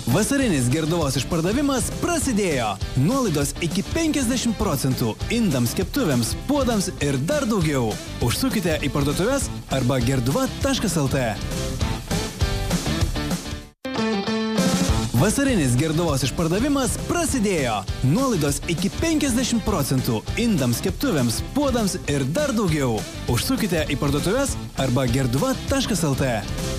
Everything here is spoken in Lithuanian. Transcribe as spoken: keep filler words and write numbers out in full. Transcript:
Vasarinis Gerduvos išpardavimas prasidėjo. Nuolaidos iki penkiasdešimt procentų indams, keptuvėms, puodams ir dar daugiau. Užsukite į parduotuves arba gerduva taškas lt. Vasarinis Gerduvos išpardavimas prasidėjo. Nuolaidos iki penkiasdešimt procentų indams, keptuvėms, puodams ir dar daugiau. Užsukite į parduotuves arba gerduva taškas lt.